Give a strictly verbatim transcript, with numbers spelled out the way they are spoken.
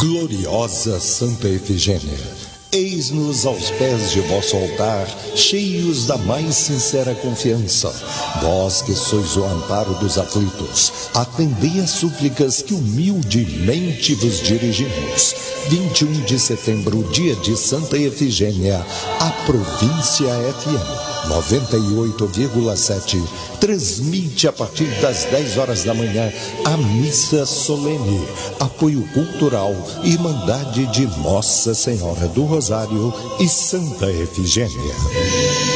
Gloriosa Santa Efigênia, eis-nos aos pés de vosso altar, cheios da mais sincera confiança. Vós que sois o amparo dos aflitos, atendei as súplicas que humildemente vos dirigimos. vinte e um de setembro, dia de Santa Efigênia, a província F M noventa e oito vírgula sete transmite a partir das dez horas da manhã a missa solene, apoio cultural, Irmandade de Nossa Senhora do Rosário e Santa Efigênia.